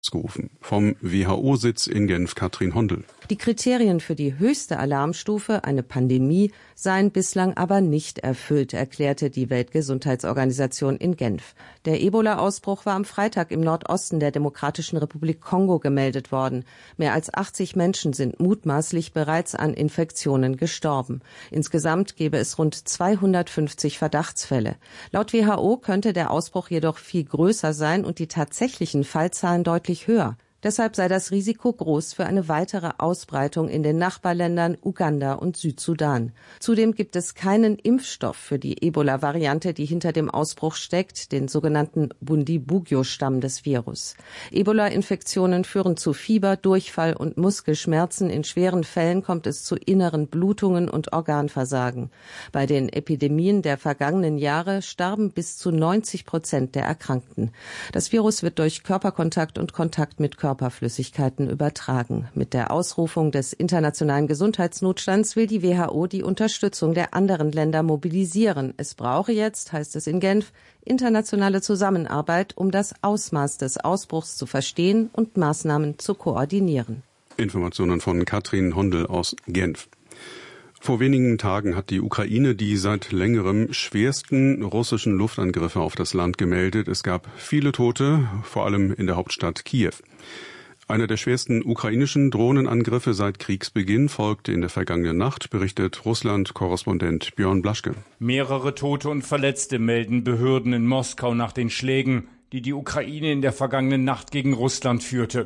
gerufen. Vom WHO-Sitz in Genf, Katrin Hondel. Die Kriterien für die höchste Alarmstufe, eine Pandemie, seien bislang aber nicht erfüllt, erklärte die Weltgesundheitsorganisation in Genf. Der Ebola-Ausbruch war am Freitag im Nordosten der Demokratischen Republik Kongo gemeldet worden. Mehr als 80 Menschen sind mutmaßlich bereits an Infektionen gestorben. Insgesamt gäbe es rund 250 Verdachtsfälle. Laut WHO könnte der Ausbruch jedoch viel größer sein und die tatsächlichen Fallzahlen deutlich höher. Deshalb sei das Risiko groß für eine weitere Ausbreitung in den Nachbarländern Uganda und Südsudan. Zudem gibt es keinen Impfstoff für die Ebola-Variante, die hinter dem Ausbruch steckt, den sogenannten Bundibugyo-Stamm des Virus. Ebola-Infektionen führen zu Fieber, Durchfall und Muskelschmerzen. In schweren Fällen kommt es zu inneren Blutungen und Organversagen. Bei den Epidemien der vergangenen Jahre starben bis zu 90% der Erkrankten. Das Virus wird durch Körperkontakt und Kontakt mit Körperflüssigkeiten übertragen. Mit der Ausrufung des internationalen Gesundheitsnotstands will die WHO die Unterstützung der anderen Länder mobilisieren. Es brauche jetzt, heißt es in Genf, internationale Zusammenarbeit, um das Ausmaß des Ausbruchs zu verstehen und Maßnahmen zu koordinieren. Informationen von Katrin Hondel aus Genf. Vor wenigen Tagen hat die Ukraine die seit längerem schwersten russischen Luftangriffe auf das Land gemeldet. Es gab viele Tote, vor allem in der Hauptstadt Kiew. Einer der schwersten ukrainischen Drohnenangriffe seit Kriegsbeginn folgte in der vergangenen Nacht, berichtet Russland-Korrespondent Björn Blaschke. Mehrere Tote und Verletzte melden Behörden in Moskau nach den Schlägen, die die Ukraine in der vergangenen Nacht gegen Russland führte.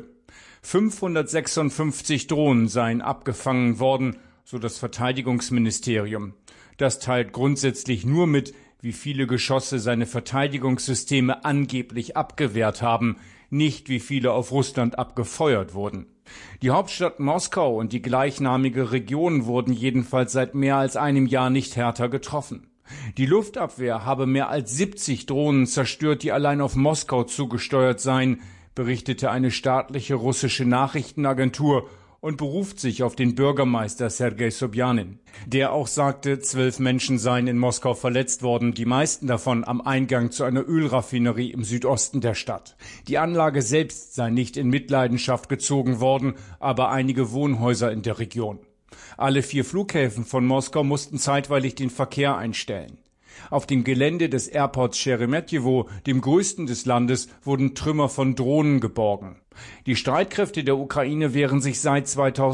556 Drohnen seien abgefangen worden, so das Verteidigungsministerium. Das teilt grundsätzlich nur mit, wie viele Geschosse seine Verteidigungssysteme angeblich abgewehrt haben, nicht wie viele auf Russland abgefeuert wurden. Die Hauptstadt Moskau und die gleichnamige Region wurden jedenfalls seit mehr als einem Jahr nicht härter getroffen. Die Luftabwehr habe mehr als 70 Drohnen zerstört, die allein auf Moskau zugesteuert seien, berichtete eine staatliche russische Nachrichtenagentur und beruft sich auf den Bürgermeister Sergei Sobjanin. Der auch sagte, 12 Menschen seien in Moskau verletzt worden, die meisten davon am Eingang zu einer Ölraffinerie im Südosten der Stadt. Die Anlage selbst sei nicht in Mitleidenschaft gezogen worden, aber einige Wohnhäuser in der Region. Alle 4 Flughäfen von Moskau mussten zeitweilig den Verkehr einstellen. Auf dem Gelände des Airports Sheremetyevo, dem größten des Landes, wurden Trümmer von Drohnen geborgen. Die Streitkräfte der Ukraine wehren sich seit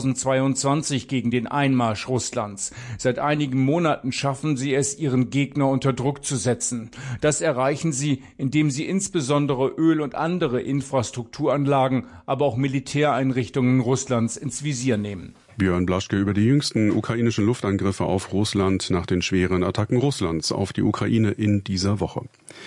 2022 gegen den Einmarsch Russlands. Seit einigen Monaten schaffen sie es, ihren Gegner unter Druck zu setzen. Das erreichen sie, indem sie insbesondere Öl- und andere Infrastrukturanlagen, aber auch Militäreinrichtungen Russlands ins Visier nehmen. Björn Blaschke über die jüngsten ukrainischen Luftangriffe auf Russland nach den schweren Attacken Russlands auf die Ukraine in dieser Woche.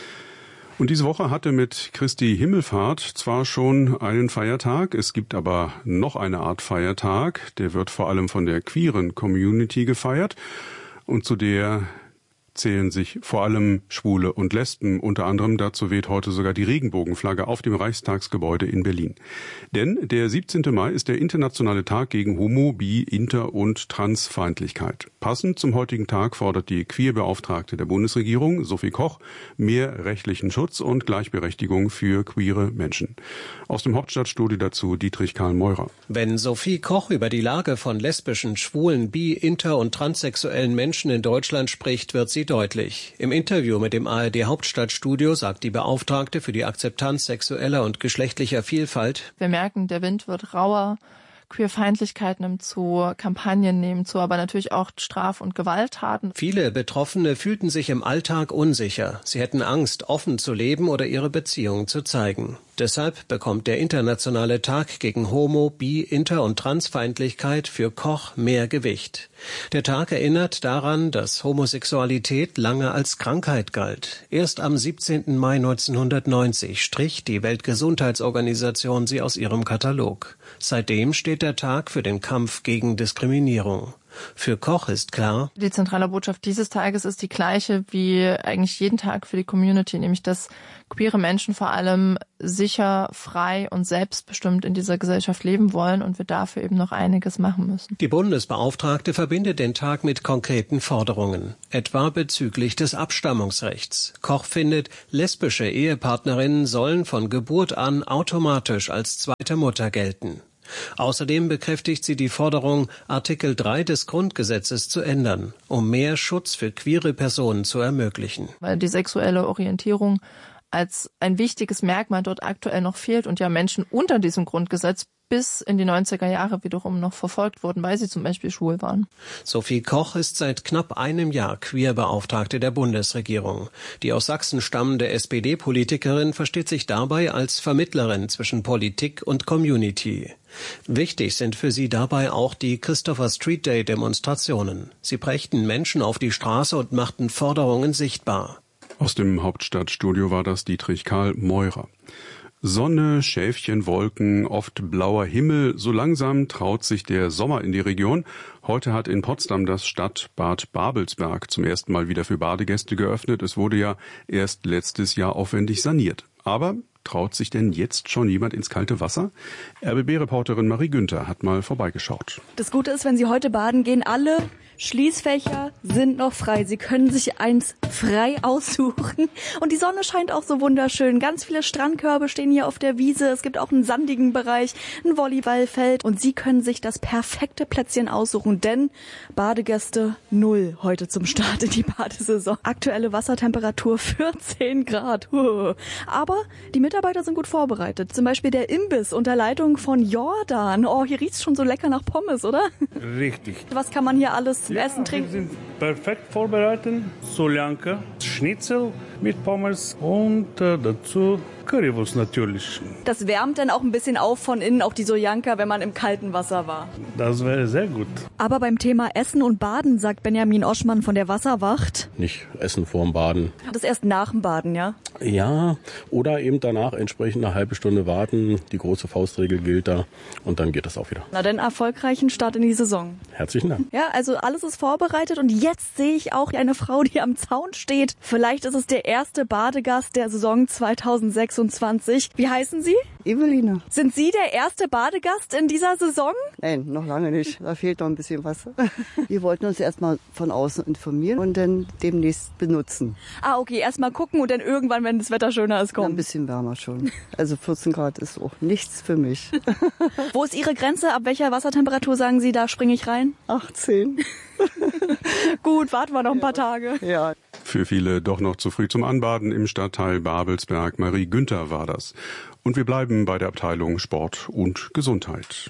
Und diese Woche hatte mit Christi Himmelfahrt zwar schon einen Feiertag, es gibt aber noch eine Art Feiertag, der wird vor allem von der queeren Community gefeiert und zu der zählen sich vor allem Schwule und Lesben. Unter anderem dazu weht heute sogar die Regenbogenflagge auf dem Reichstagsgebäude in Berlin. Denn der 17. Mai ist der internationale Tag gegen Homo-, Bi-, Inter- und Transfeindlichkeit. Passend zum heutigen Tag fordert die Queerbeauftragte der Bundesregierung, Sophie Koch, mehr rechtlichen Schutz und Gleichberechtigung für queere Menschen. Aus dem Hauptstadtstudio dazu Dietrich Karl Meurer. Wenn Sophie Koch über die Lage von lesbischen, schwulen, bi-, inter- und transsexuellen Menschen in Deutschland spricht, wird sie deutlich. Im Interview mit dem ARD Hauptstadtstudio sagt die Beauftragte für die Akzeptanz sexueller und geschlechtlicher Vielfalt: Wir merken, der Wind wird rauer, Queerfeindlichkeit nimmt zu, Kampagnen nehmen zu, aber natürlich auch Straf- und Gewalttaten. Viele Betroffene fühlten sich im Alltag unsicher. Sie hätten Angst, offen zu leben oder ihre Beziehung zu zeigen. Deshalb bekommt der internationale Tag gegen Homo-, Bi-, Inter- und Transfeindlichkeit für Koch mehr Gewicht. Der Tag erinnert daran, dass Homosexualität lange als Krankheit galt. Erst am 17. Mai 1990 strich die Weltgesundheitsorganisation sie aus ihrem Katalog. Seitdem steht der Tag für den Kampf gegen Diskriminierung. Für Koch ist klar: Die zentrale Botschaft dieses Tages ist die gleiche wie eigentlich jeden Tag für die Community, nämlich dass queere Menschen vor allem sicher, frei und selbstbestimmt in dieser Gesellschaft leben wollen und wir dafür eben noch einiges machen müssen. Die Bundesbeauftragte verbindet den Tag mit konkreten Forderungen, etwa bezüglich des Abstammungsrechts. Koch findet, lesbische Ehepartnerinnen sollen von Geburt an automatisch als zweite Mutter gelten. Außerdem bekräftigt sie die Forderung, Artikel 3 des Grundgesetzes zu ändern, um mehr Schutz für queere Personen zu ermöglichen. Weil die sexuelle Orientierung als ein wichtiges Merkmal dort aktuell noch fehlt und ja Menschen unter diesem Grundgesetz bis in die 90er Jahre wiederum noch verfolgt wurden, weil sie zum Beispiel schwul waren. Sophie Koch ist seit knapp einem Jahr Queerbeauftragte der Bundesregierung. Die aus Sachsen stammende SPD-Politikerin versteht sich dabei als Vermittlerin zwischen Politik und Community. Wichtig sind für sie dabei auch die Christopher Street Day Demonstrationen. Sie brächten Menschen auf die Straße und machten Forderungen sichtbar. Aus dem Hauptstadtstudio war das Dietrich Karl Meurer. Sonne, Schäfchen, Wolken, oft blauer Himmel, so langsam traut sich der Sommer in die Region. Heute hat in Potsdam das Stadtbad Babelsberg zum ersten Mal wieder für Badegäste geöffnet. Es wurde ja erst letztes Jahr aufwendig saniert. Aber traut sich denn jetzt schon jemand ins kalte Wasser? RBB-Reporterin Marie Günther hat mal vorbeigeschaut. Das Gute ist, wenn Sie heute baden gehen, alle Schließfächer sind noch frei. Sie können sich eins frei aussuchen. Und die Sonne scheint auch so wunderschön. Ganz viele Strandkörbe stehen hier auf der Wiese. Es gibt auch einen sandigen Bereich, ein Volleyballfeld. Und Sie können sich das perfekte Plätzchen aussuchen, denn Badegäste 0 heute zum Start in die Badesaison. Aktuelle Wassertemperatur 14 Grad. Aber die Mitarbeiter sind gut vorbereitet. Zum Beispiel der Imbiss unter Leitung von Jordan. Oh, hier riecht's schon so lecker nach Pommes, oder? Richtig. Was kann man hier alles essen, trinken? Wir sind perfekt vorbereitet. Soljanka, Schnitzel mit Pommes und dazu Currywurst natürlich. Das wärmt dann auch ein bisschen auf von innen, auch die Soljanka, wenn man im kalten Wasser war. Das wäre sehr gut. Aber beim Thema Essen und Baden sagt Benjamin Oschmann von der Wasserwacht: Nicht essen vorm Baden. Das erst nach dem Baden, ja? Ja, oder eben danach entsprechend eine halbe Stunde warten. Die große Faustregel gilt da und dann geht das auch wieder. Na dann erfolgreichen Start in die Saison. Herzlichen Dank. Ja, also alles ist vorbereitet und jetzt sehe ich auch eine Frau, die am Zaun steht. Vielleicht ist es der erste Badegast der Saison 2026. Wie heißen Sie? Eveline. Sind Sie der erste Badegast in dieser Saison? Nein, noch lange nicht. Da fehlt noch ein bisschen was. Wir wollten uns erstmal von außen informieren und dann demnächst benutzen. Ah, okay, erstmal gucken und dann irgendwann, wenn das Wetter schöner ist, kommen. Ja, ein bisschen wärmer schon. Also 14 Grad ist auch nichts für mich. Wo ist Ihre Grenze? Ab welcher Wassertemperatur sagen Sie, da springe ich rein? 18. Gut, warten wir noch ein paar Tage. Ja. Für viele doch noch zu früh zum Anbaden im Stadtteil Babelsberg. Marie Günther war das. Und wir bleiben bei der Abteilung Sport und Gesundheit.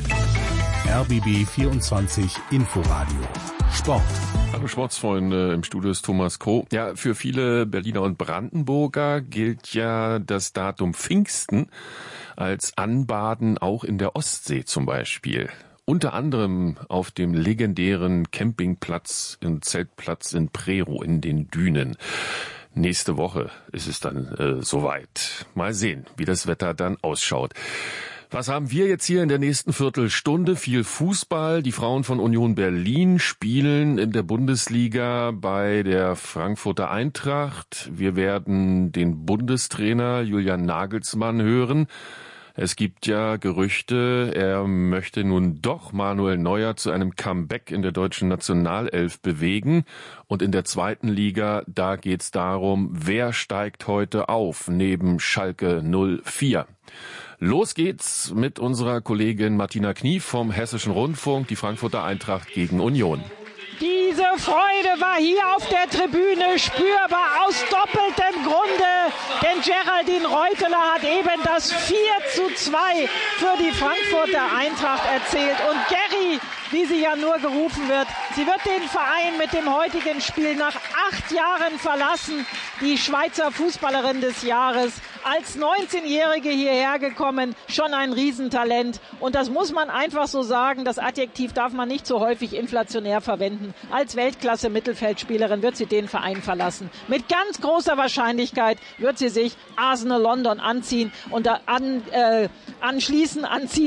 RBB 24 Inforadio Sport. Hallo Sportsfreunde, im Studio ist Thomas Kroh. Ja, für viele Berliner und Brandenburger gilt ja das Datum Pfingsten als Anbaden auch in der Ostsee zum Beispiel. Unter anderem auf dem legendären Campingplatz und Zeltplatz in Prerow in den Dünen. Nächste Woche ist es dann soweit. Mal sehen, wie das Wetter dann ausschaut. Was haben wir jetzt hier in der nächsten Viertelstunde? Viel Fußball. Die Frauen von Union Berlin spielen in der Bundesliga bei der Frankfurter Eintracht. Wir werden den Bundestrainer Julian Nagelsmann hören. Es gibt ja Gerüchte, er möchte nun doch Manuel Neuer zu einem Comeback in der deutschen Nationalelf bewegen. Und in der zweiten Liga, da geht's darum, wer steigt heute auf neben Schalke 04. Los geht's mit unserer Kollegin Martina Knief vom Hessischen Rundfunk, die Frankfurter Eintracht gegen Union. Diese Freude war hier auf der Tribüne spürbar aus doppeltem Grunde, denn Geraldine Reuteler hat eben das 4:2 für die Frankfurter Eintracht erzielt. Und Gerry, wie sie ja nur gerufen wird, sie wird den Verein mit dem heutigen Spiel nach 8 Jahren verlassen. Die Schweizer Fußballerin des Jahres, als 19-Jährige hierher gekommen, schon ein Riesentalent. Und das muss man einfach so sagen. Das Adjektiv darf man nicht so häufig inflationär verwenden. Als Weltklasse-Mittelfeldspielerin wird sie den Verein verlassen. Mit ganz großer Wahrscheinlichkeit wird sie sich Arsenal London anziehen und anschließen.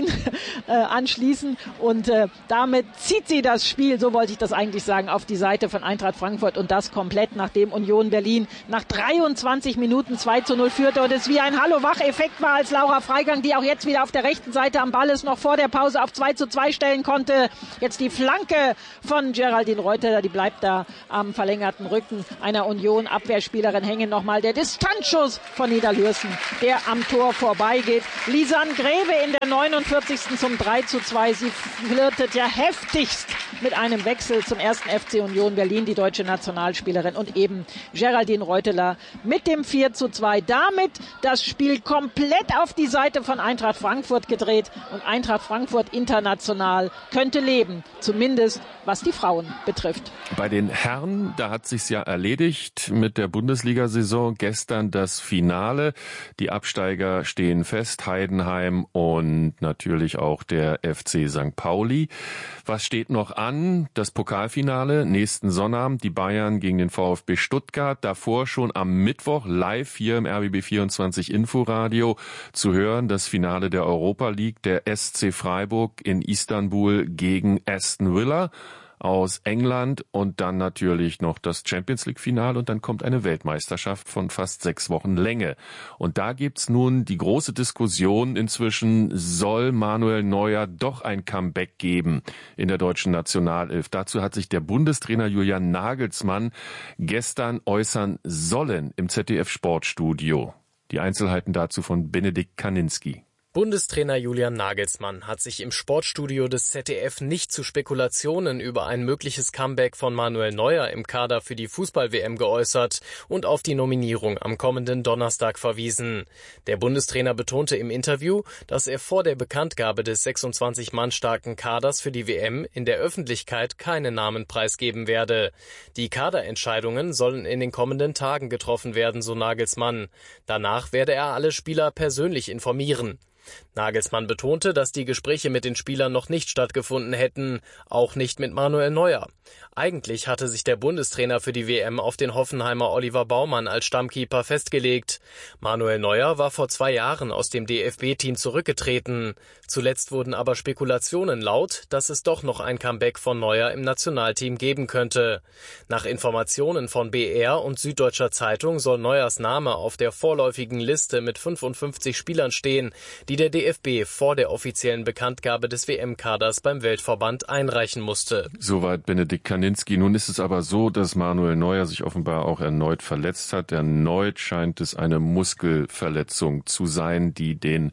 Und damit zieht sie das Spiel, so wollte ich das eigentlich sagen, auf die Seite von Eintracht Frankfurt. Und das komplett, nachdem Union Berlin nach 23 Minuten 2:0 führte und es wie ein Hallo-Wach-Effekt war, als Laura Freigang, die auch jetzt wieder auf der rechten Seite am Ball ist, noch vor der Pause auf 2:2 stellen konnte. Jetzt die Flanke von Geraldine Reuteler, die bleibt da am verlängerten Rücken einer Union-Abwehrspielerin hängen. Nochmal der Distanzschuss von Niederlürsen, der am Tor vorbeigeht. Lisanne Greve in der 49. zum 3:2. Sie flirtet ja heftigst mit einem Wechsel zum ersten FC Union Berlin, die deutsche Nationalspielerin, und eben Geraldine Reuteler mit dem 4:2. Damit das Spiel komplett auf die Seite von Eintracht Frankfurt gedreht, und Eintracht Frankfurt international könnte leben, zumindest was die Frauen betrifft. Bei den Herren, da hat sich's ja erledigt mit der Bundesliga-Saison. Gestern das Finale. Die Absteiger stehen fest, Heidenheim und natürlich auch der FC St. Pauli. Was steht noch an? Das Pokalfinale nächsten Sonnabend, die Bayern gegen den VfB Stuttgart. Davor schon am Mittwoch live hier im RBB 24 Inforadio zu hören, das Finale der Europa League, der SC Freiburg in Istanbul gegen Aston Villa aus England, und dann natürlich noch das Champions-League-Finale, und dann kommt eine Weltmeisterschaft von fast 6 Wochen Länge. Und da gibt's nun die große Diskussion inzwischen, soll Manuel Neuer doch ein Comeback geben in der deutschen Nationalelf? Dazu hat sich der Bundestrainer Julian Nagelsmann gestern äußern sollen im ZDF-Sportstudio. Die Einzelheiten dazu von Benedikt Kaninski. Bundestrainer Julian Nagelsmann hat sich im Sportstudio des ZDF nicht zu Spekulationen über ein mögliches Comeback von Manuel Neuer im Kader für die Fußball-WM geäußert und auf die Nominierung am kommenden Donnerstag verwiesen. Der Bundestrainer betonte im Interview, dass er vor der Bekanntgabe des 26 Mann starken Kaders für die WM in der Öffentlichkeit keine Namen preisgeben werde. Die Kaderentscheidungen sollen in den kommenden Tagen getroffen werden, so Nagelsmann. Danach werde er alle Spieler persönlich informieren. Nagelsmann betonte, dass die Gespräche mit den Spielern noch nicht stattgefunden hätten, auch nicht mit Manuel Neuer. Eigentlich hatte sich der Bundestrainer für die WM auf den Hoffenheimer Oliver Baumann als Stammkeeper festgelegt. Manuel Neuer war vor 2 Jahren aus dem DFB-Team zurückgetreten. Zuletzt wurden aber Spekulationen laut, dass es doch noch ein Comeback von Neuer im Nationalteam geben könnte. Nach Informationen von BR und Süddeutscher Zeitung soll Neuers Name auf der vorläufigen Liste mit 55 Spielern stehen, die der DFB vor der offiziellen Bekanntgabe des WM-Kaders beim Weltverband einreichen musste. Soweit Benedikt Kaninski. Nun ist es aber so, dass Manuel Neuer sich offenbar auch erneut verletzt hat. Erneut scheint es eine Muskelverletzung zu sein, die den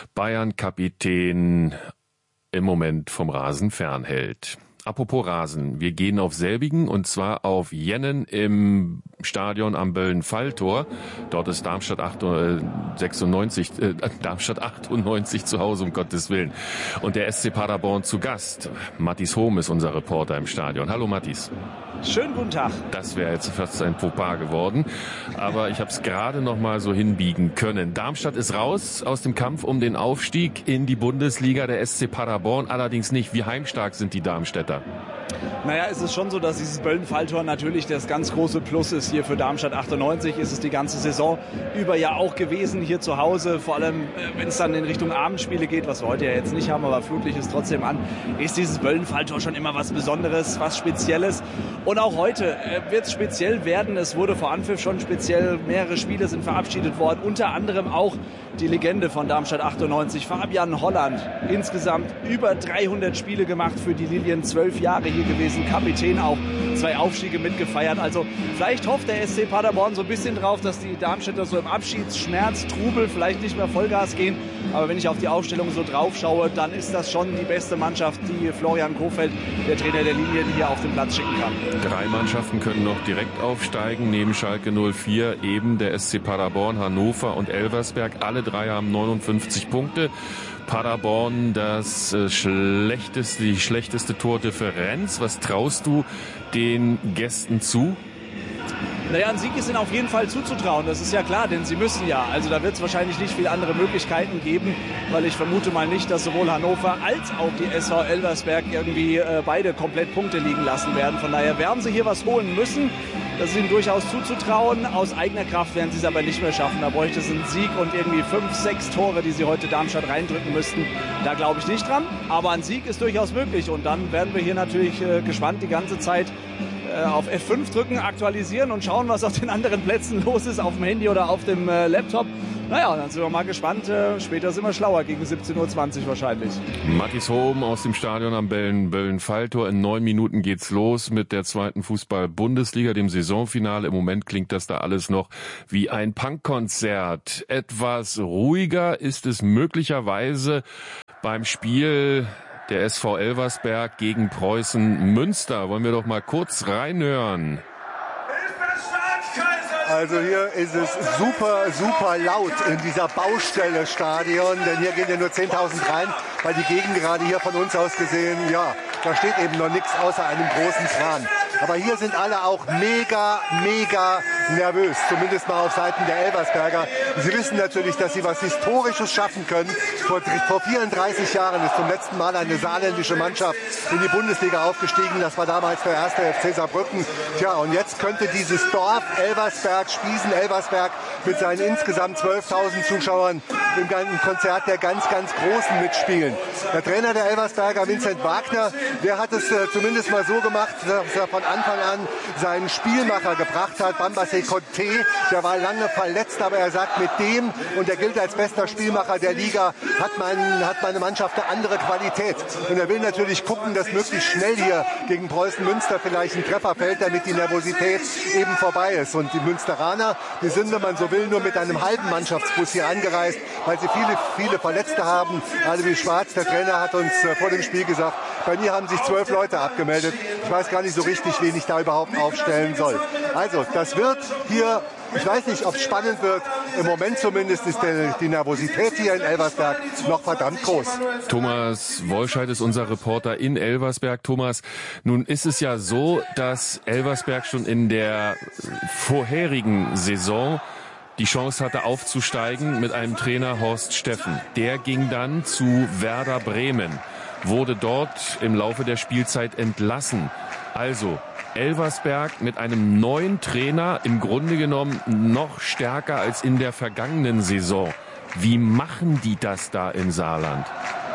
Bayern-Kapitän im Moment vom Rasen fernhält. Apropos Rasen, wir gehen auf selbigen, und zwar auf Jennen im Stadion am Böllen-Falltor. Dort ist Darmstadt 98 zu Hause, um Gottes Willen. Und der SC Paderborn zu Gast. Mattis Hohm ist unser Reporter im Stadion. Hallo Mattis. Schönen guten Tag. Das wäre jetzt fast ein Fauxpas geworden, aber ich habe es gerade noch mal so hinbiegen können. Darmstadt ist raus aus dem Kampf um den Aufstieg in die Bundesliga, der SC Paderborn allerdings nicht. Wie heimstark sind die Darmstädter? Naja, es ist schon so, dass dieses Böllen-Falltor natürlich das ganz große Plus ist hier für Darmstadt 98. Ist es die ganze Saison über ja auch gewesen hier zu Hause. Vor allem, wenn es dann in Richtung Abendspiele geht, was wir heute ja jetzt nicht haben, aber Flutlicht ist trotzdem an, ist dieses Böllen-Falltor schon immer was Besonderes, was Spezielles. Und auch heute wird es speziell werden. Es wurde vor Anpfiff schon speziell, mehrere Spieler sind verabschiedet worden, unter anderem auch die Legende von Darmstadt 98, Fabian Holland. Insgesamt über 300 Spiele gemacht für die Lilien, 12 Jahre hier gewesen, Kapitän auch, 2 Aufstiege mitgefeiert. Also vielleicht hofft der SC Paderborn so ein bisschen drauf, dass die Darmstädter so im Abschiedsschmerz, Trubel vielleicht nicht mehr Vollgas gehen. Aber wenn ich auf die Aufstellung so drauf schaue, dann ist das schon die beste Mannschaft, die Florian Kohfeldt, der Trainer der Linie, hier auf den Platz schicken kann. 3 Mannschaften können noch direkt aufsteigen, neben Schalke 04 eben der SC Paderborn, Hannover und Elversberg. Alle 3 haben 59 Punkte. Paderborn die schlechteste Tordifferenz. Was traust du den Gästen zu? Naja, ein Sieg ist ihnen auf jeden Fall zuzutrauen, das ist ja klar, denn sie müssen ja. Also da wird es wahrscheinlich nicht viele andere Möglichkeiten geben, weil ich vermute mal nicht, dass sowohl Hannover als auch die SV Elversberg irgendwie beide komplett Punkte liegen lassen werden. Von daher werden sie hier was holen müssen. Das ist ihnen durchaus zuzutrauen. Aus eigener Kraft werden sie es aber nicht mehr schaffen. Da bräuchte es einen Sieg und irgendwie 5, 6 Tore, die sie heute Darmstadt reindrücken müssten. Da glaube ich nicht dran. Aber ein Sieg ist durchaus möglich. Und dann werden wir hier natürlich gespannt die ganze Zeit auf F5 drücken, aktualisieren und schauen, was auf den anderen Plätzen los ist, auf dem Handy oder auf dem Laptop. Naja, dann sind wir mal gespannt. Später sind wir schlauer, gegen 17:20 Uhr wahrscheinlich. Mathis Hohm aus dem Stadion am Böllen-Falltor. In 9 Minuten geht's los mit der 2. Fußball-Bundesliga, dem Saisonfinale. Im Moment klingt das da alles noch wie ein Punkkonzert. Etwas ruhiger ist es möglicherweise beim Spiel der SV Elversberg gegen Preußen Münster. Wollen wir doch mal kurz reinhören. Also hier ist es super, super laut in dieser Baustelle Stadion, denn hier gehen ja nur 10.000 rein, weil die Gegend gerade hier von uns aus gesehen, ja, da steht eben noch nichts außer einem großen Kran. Aber hier sind alle auch mega, mega nervös, zumindest mal auf Seiten der Elversberger. Sie wissen natürlich, dass sie was Historisches schaffen können. Vor 34 Jahren ist zum letzten Mal eine saarländische Mannschaft in die Bundesliga aufgestiegen. Das war damals der erste FC Saarbrücken. Tja, und jetzt könnte dieses Dorf Elversberg, Spiesen-Elversberg mit seinen insgesamt 12.000 Zuschauern im Konzert der ganz, ganz Großen mitspielen. Der Trainer der Elversberger, Vincent Wagner, der hat es zumindest mal so gemacht, dass er von Anfang an seinen Spielmacher gebracht hat, Bambasé Conté, der war lange verletzt, aber er sagt, mit dem, und er gilt als bester Spielmacher der Liga, hat meine Mannschaft eine andere Qualität. Und er will natürlich gucken, dass möglichst schnell hier gegen Preußen Münster vielleicht ein Treffer fällt, damit die Nervosität eben vorbei ist. Und die Münsteraner, die sind, wenn man so will, nur mit einem halben Mannschaftsbus hier angereist, weil sie viele, viele Verletzte haben. Alevi Schwarz, der Trainer, hat uns vor dem Spiel gesagt, bei mir haben sich 12 Leute abgemeldet. Ich weiß gar nicht so richtig, wen ich da überhaupt aufstellen soll. Also, das wird hier, ich weiß nicht, ob es spannend wird. Im Moment zumindest ist die Nervosität hier in Elversberg noch verdammt groß. Thomas Wolscheid ist unser Reporter in Elversberg. Thomas, nun ist es ja so, dass Elversberg schon in der vorherigen Saison die Chance hatte aufzusteigen mit einem Trainer Horst Steffen. Der ging dann zu Werder Bremen, wurde dort im Laufe der Spielzeit entlassen. Also Elversberg mit einem neuen Trainer im Grunde genommen noch stärker als in der vergangenen Saison. Wie machen die das da im Saarland?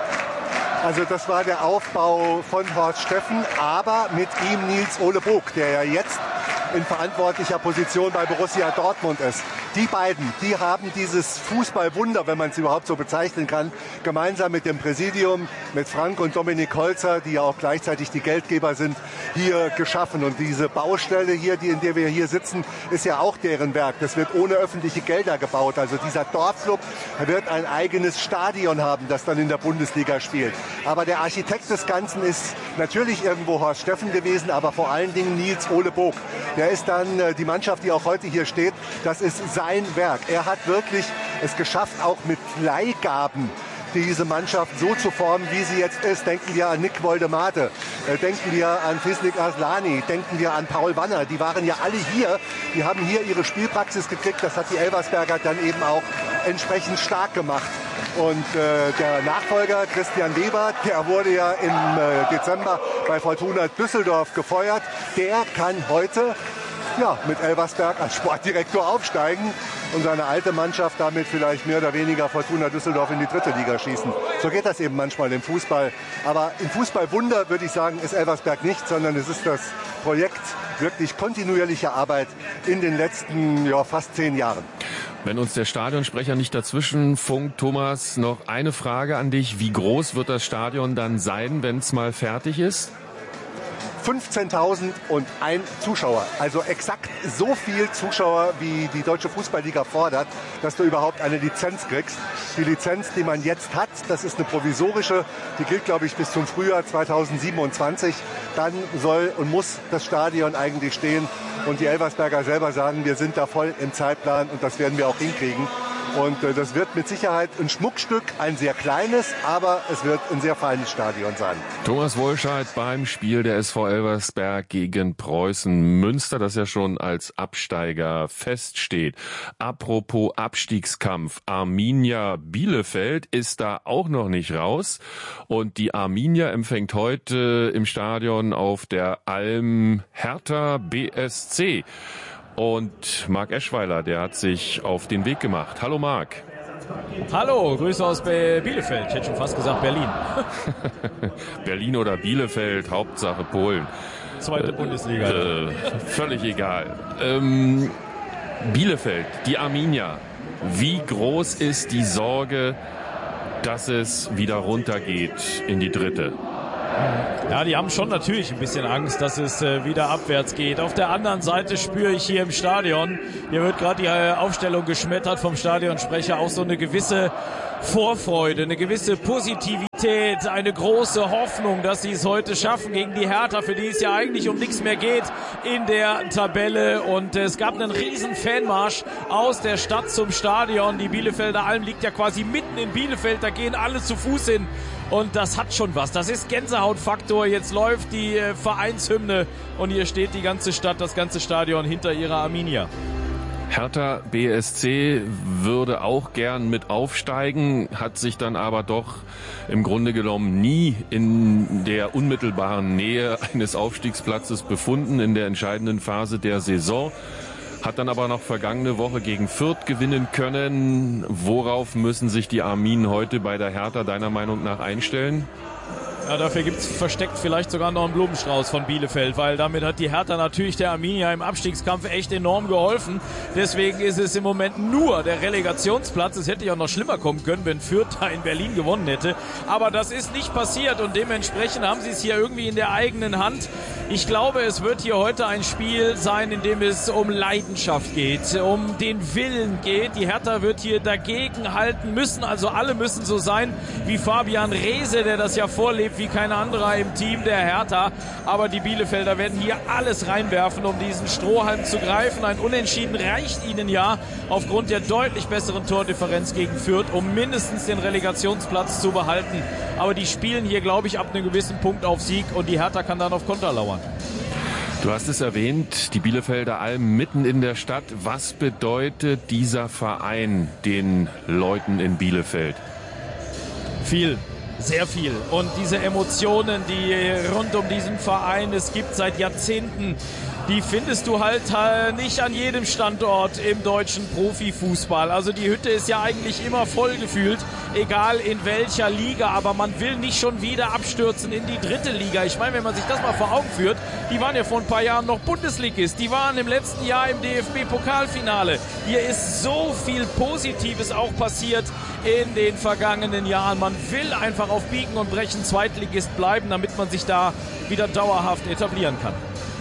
Also das war der Aufbau von Horst Steffen, aber mit ihm Nils Ole Bog, der ja jetzt in verantwortlicher Position bei Borussia Dortmund ist. Die beiden, die haben dieses Fußballwunder, wenn man es überhaupt so bezeichnen kann, gemeinsam mit dem Präsidium, mit Frank und Dominik Holzer, die ja auch gleichzeitig die Geldgeber sind, hier geschaffen. Und diese Baustelle hier, in der wir hier sitzen, ist ja auch deren Werk. Das wird ohne öffentliche Gelder gebaut. Also dieser Dorfclub wird ein eigenes Stadion haben, das dann in der Bundesliga spielt. Aber der Architekt des Ganzen ist natürlich irgendwo Horst Steffen gewesen, aber vor allen Dingen Nils Ole Bog. Der ist dann die Mannschaft, die auch heute hier steht, das ist sein Werk. Er hat wirklich es geschafft, auch mit Leihgaben diese Mannschaft so zu formen, wie sie jetzt ist. Denken wir an Nick Woldemade, denken wir an Fisnik Aslani, denken wir an Paul Wanner. Die waren ja alle hier, die haben hier ihre Spielpraxis gekriegt. Das hat die Elversberger dann eben auch entsprechend stark gemacht. Und der Nachfolger, Christian Weber, der wurde ja im Dezember bei Fortuna Düsseldorf gefeuert. Der kann heute mit Elversberg als Sportdirektor aufsteigen und seine alte Mannschaft damit vielleicht mehr oder weniger Fortuna Düsseldorf in die 3. Liga schießen. So geht das eben manchmal im Fußball. Aber im Fußballwunder, würde ich sagen, ist Elversberg nicht, sondern es ist das Projekt wirklich kontinuierlicher Arbeit in den letzten fast 10 Jahren. Wenn uns der Stadionsprecher nicht dazwischen funkt, Thomas, noch eine Frage an dich. Wie groß wird das Stadion dann sein, wenn es mal fertig ist? 15.001 Zuschauer, also exakt so viel Zuschauer, wie die Deutsche Fußballliga fordert, dass du überhaupt eine Lizenz kriegst. Die Lizenz, die man jetzt hat, das ist eine provisorische, die gilt, glaube ich, bis zum Frühjahr 2027. Dann soll und muss das Stadion eigentlich stehen. Und die Elversberger selber sagen, wir sind da voll im Zeitplan und das werden wir auch hinkriegen. Und das wird mit Sicherheit ein Schmuckstück, ein sehr kleines, aber es wird ein sehr feines Stadion sein. Thomas Wollscheid beim Spiel der SV Elversberg gegen Preußen Münster, das ja schon als Absteiger feststeht. Apropos Abstiegskampf, Arminia Bielefeld ist da auch noch nicht raus. Und die Arminia empfängt heute im Stadion auf der Alm Hertha BSC. Und Marc Eschweiler, der hat sich auf den Weg gemacht. Hallo Marc. Hallo, Grüße aus Bielefeld. Ich hätte schon fast gesagt Berlin. Berlin oder Bielefeld, Hauptsache Polen. Zweite Bundesliga. Völlig egal. Bielefeld, die Arminia. Wie groß ist die Sorge, dass es wieder runtergeht in die dritte? Ja, die haben schon natürlich ein bisschen Angst, dass es wieder abwärts geht. Auf der anderen Seite spüre ich hier im Stadion, hier wird gerade die Aufstellung geschmettert vom Stadionsprecher, auch so eine gewisse Vorfreude, eine gewisse Positivität, eine große Hoffnung, dass sie es heute schaffen gegen die Hertha, für die es ja eigentlich um nichts mehr geht in der Tabelle. Und es gab einen riesen Fanmarsch aus der Stadt zum Stadion. Die Bielefelder Alm liegt ja quasi mitten in Bielefeld, da gehen alle zu Fuß hin. Und das hat schon was. Das ist Gänsehautfaktor. Jetzt läuft die Vereinshymne und hier steht die ganze Stadt, das ganze Stadion hinter ihrer Arminia. Hertha BSC würde auch gern mit aufsteigen, hat sich dann aber doch im Grunde genommen nie in der unmittelbaren Nähe eines Aufstiegsplatzes befunden in der entscheidenden Phase der Saison. Hat dann aber noch vergangene Woche gegen Fürth gewinnen können. Worauf müssen sich die Arminen heute bei der Hertha deiner Meinung nach einstellen? Ja, dafür gibt's versteckt vielleicht sogar noch einen Blumenstrauß von Bielefeld, weil damit hat die Hertha natürlich der Arminia im Abstiegskampf echt enorm geholfen. Deswegen ist es im Moment nur der Relegationsplatz. Es hätte ja auch noch schlimmer kommen können, wenn Fürth da in Berlin gewonnen hätte. Aber das ist nicht passiert und dementsprechend haben sie es hier irgendwie in der eigenen Hand. Ich glaube, es wird hier heute ein Spiel sein, in dem es um Leidenschaft geht, um den Willen geht. Die Hertha wird hier dagegen halten müssen, also alle müssen so sein wie Fabian Reese, der das ja vorlebt, wie kein anderer im Team der Hertha. Aber die Bielefelder werden hier alles reinwerfen, um diesen Strohhalm zu greifen. Ein Unentschieden reicht ihnen ja aufgrund der deutlich besseren Tordifferenz gegen Fürth, um mindestens den Relegationsplatz zu behalten. Aber die spielen hier, glaube ich, ab einem gewissen Punkt auf Sieg und die Hertha kann dann auf Konter lauern. Du hast es erwähnt, die Bielefelder Alm mitten in der Stadt. Was bedeutet dieser Verein den Leuten in Bielefeld? Viel. Sehr viel. Und diese Emotionen, die rund um diesen Verein es gibt seit Jahrzehnten, die findest du halt nicht an jedem Standort im deutschen Profifußball. Also die Hütte ist ja eigentlich immer voll gefühlt, egal in welcher Liga. Aber man will nicht schon wieder abstürzen in die dritte Liga. Ich meine, wenn man sich das mal vor Augen führt, die waren ja vor ein paar Jahren noch Bundesligist. Die waren im letzten Jahr im DFB-Pokalfinale. Hier ist so viel Positives auch passiert in den vergangenen Jahren. Man will einfach auf Biegen und Brechen Zweitligist bleiben, damit man sich da wieder dauerhaft etablieren kann.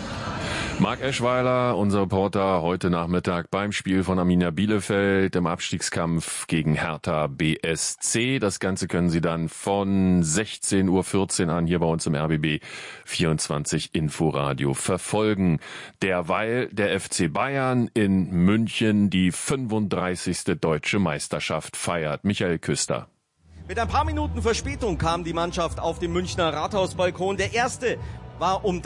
Marc Eschweiler, unser Reporter, heute Nachmittag beim Spiel von Arminia Bielefeld im Abstiegskampf gegen Hertha BSC. Das Ganze können Sie dann von 16:14 Uhr an hier bei uns im RBB 24 Inforadio verfolgen. Derweil der FC Bayern in München die 35. Deutsche Meisterschaft feiert. Michael Küster. Mit ein paar Minuten Verspätung kam die Mannschaft auf dem Münchner Rathausbalkon. Der erste war um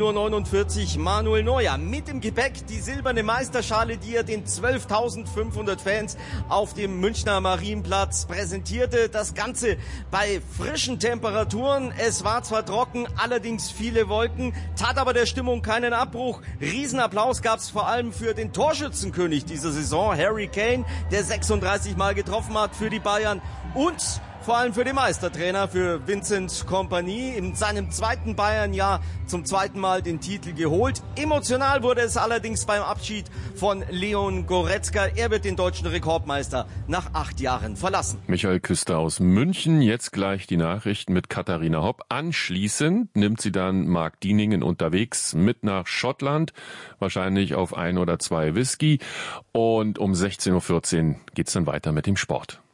13:49 Uhr Manuel Neuer. Mit im Gepäck die silberne Meisterschale, die er den 12.500 Fans auf dem Münchner Marienplatz präsentierte. Das Ganze bei frischen Temperaturen. Es war zwar trocken, allerdings viele Wolken, tat aber der Stimmung keinen Abbruch. Riesenapplaus gab es vor allem für den Torschützenkönig dieser Saison, Harry Kane, der 36 Mal getroffen hat für die Bayern, und vor allem für den Meistertrainer, für Vincent Kompany, in seinem zweiten Bayern-Jahr zum zweiten Mal den Titel geholt. Emotional wurde es allerdings beim Abschied von Leon Goretzka. Er wird den deutschen Rekordmeister nach 8 Jahren verlassen. Michael Küster aus München. Jetzt gleich die Nachrichten mit Katharina Hopp. Anschließend nimmt sie dann Marc Dieningen unterwegs mit nach Schottland, wahrscheinlich auf 1 oder 2 Whisky. Und um 16:14 Uhr geht's dann weiter mit dem Sport.